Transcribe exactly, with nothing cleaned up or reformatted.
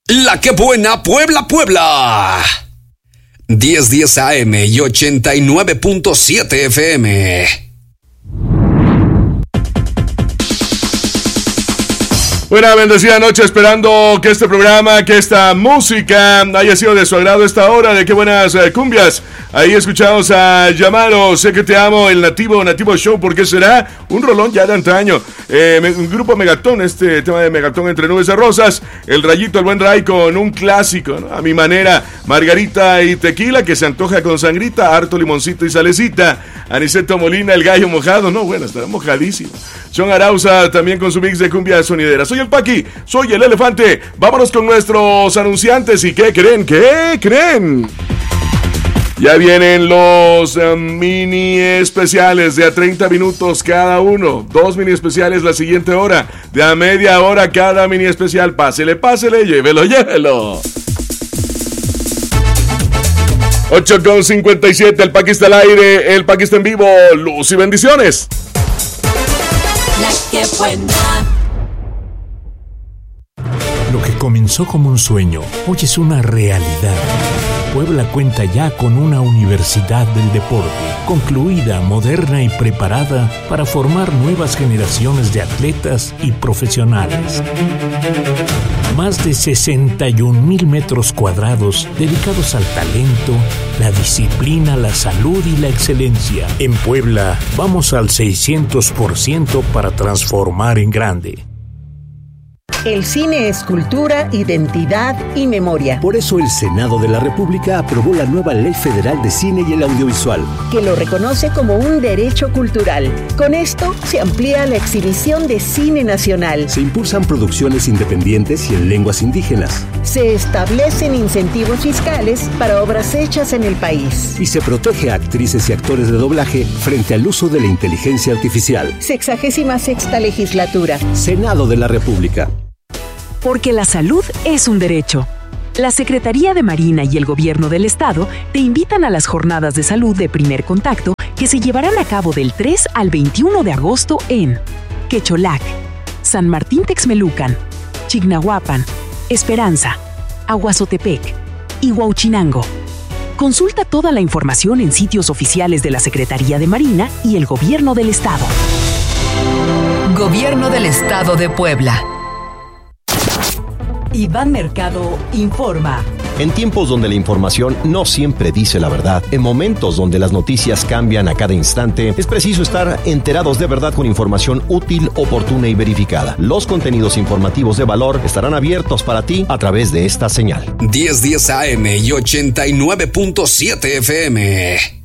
La que buena Puebla, Puebla. diez diez A M y ochenta y nueve punto siete F M. Buena bendecida noche, esperando que este programa, que esta música haya sido de su agrado esta hora de Qué Buenas eh, Cumbias. Ahí escuchamos a Llamaro, Sé que te amo, el Nativo, Nativo Show, ¿por qué será? Un rolón ya de antaño. Eh, un grupo Megatón, este tema de Megatón entre nubes de rosas. El Rayito, el buen Ray con un clásico, ¿no? A mi manera, Margarita y Tequila, que se antoja con sangrita, harto limoncito y salecita. Aniceto Molina, el gallo mojado, no, bueno, estará mojadísimo. John Arauza también con su mix de cumbia sonidera. Soy el Paqui, soy el Elefante. Vámonos con nuestros anunciantes. ¿Y qué creen? ¿Qué creen? Ya vienen los uh, mini especiales de a treinta minutos cada uno. Dos mini especiales la siguiente hora. De a media hora cada mini especial. Pásele, pásele, llévelo, llévelo. ocho con cincuenta y siete, el Paqui está al aire, el Paqui está en vivo. Luz y bendiciones. La que buena. Lo que comenzó como un sueño, hoy es una realidad. Puebla cuenta ya con una universidad del deporte, concluida, moderna y preparada para formar nuevas generaciones de atletas y profesionales. Más de sesenta y un mil metros cuadrados dedicados al talento, la disciplina, la salud y la excelencia. En Puebla, vamos al seiscientos por ciento para transformar en grande. El cine es cultura, identidad y memoria. Por eso el Senado de la República aprobó la nueva Ley Federal de Cine y el Audiovisual, que lo reconoce como un derecho cultural. Con esto se amplía la exhibición de cine nacional. Se impulsan producciones independientes y en lenguas indígenas. Se establecen incentivos fiscales para obras hechas en el país. Y se protege a actrices y actores de doblaje frente al uso de la inteligencia artificial. Sexagésima sexta legislatura. Senado de la República. Porque la salud es un derecho. La Secretaría de Marina y el Gobierno del Estado te invitan a las jornadas de salud de primer contacto que se llevarán a cabo del tres al veintiuno de agosto en Quecholac, San Martín Texmelucan, Chignahuapan, Esperanza, Aguazotepec y Huauchinango. Consulta toda la información en sitios oficiales de la Secretaría de Marina y el Gobierno del Estado. Gobierno del Estado de Puebla. Iván Mercado informa. En tiempos donde la información no siempre dice la verdad, en momentos donde las noticias cambian a cada instante, es preciso estar enterados de verdad con información útil, oportuna y verificada. Los contenidos informativos de valor estarán abiertos para ti a través de esta señal. diez diez A M y ochenta y nueve punto siete F M.